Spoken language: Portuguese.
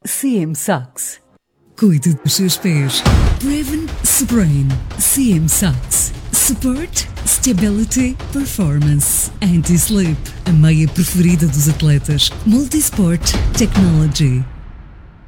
CM Socks. Cuide dos seus pés. Preven Sprain. CM Socks. Support, Stability, Performance. Anti-Slip. A meia preferida dos atletas. Multisport Technology.